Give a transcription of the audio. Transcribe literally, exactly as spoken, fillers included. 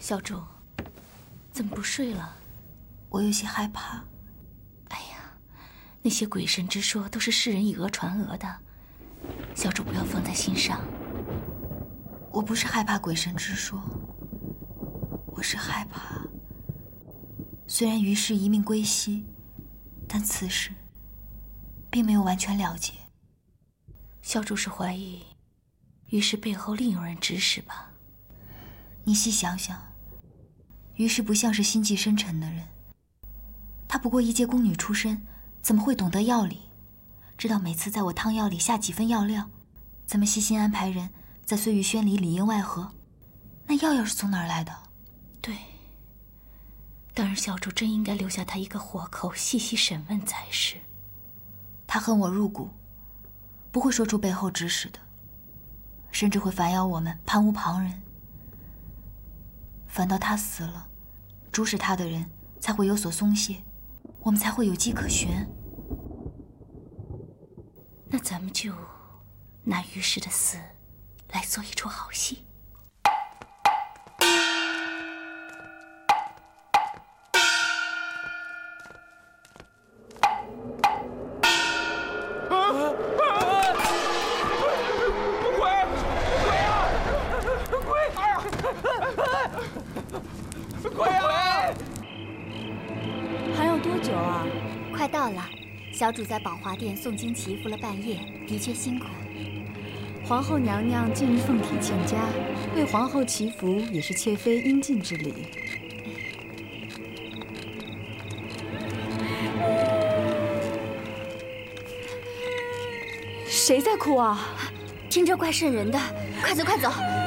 小主，怎么不睡了？ 我有些害怕。 哎呀，那些鬼神之说都是世人以讹传讹的，小主不要放在心上。 我不是害怕鬼神之说，我是害怕，虽然于氏一命归西，但此时并没有完全了结。 小主是怀疑于氏背后另有人指使吧？ 你细想想，于氏不像是心计深沉的人，她不过一介宫女出身，怎么会懂得药理，知道每次在我汤药里下几分药料，怎么细心安排人在碎玉轩里里应外合？那药药是从哪儿来的？ 对，当然小主真应该留下他一个活口，细细审问才是。 他恨我入骨，不会说出背后指使的，甚至会反咬我们，盘无旁人。反倒他死了，主使他的人才会有所松懈，我们才会有机可循。 那咱们就拿于氏的死来做一出好戏。 小主在宝华殿诵经祈福了半夜，的确辛苦。 皇后娘娘近日奉体欠家，为皇后祈福也是妾妃应尽之礼。谁在哭啊？ 听着怪瘆人的，快走快走！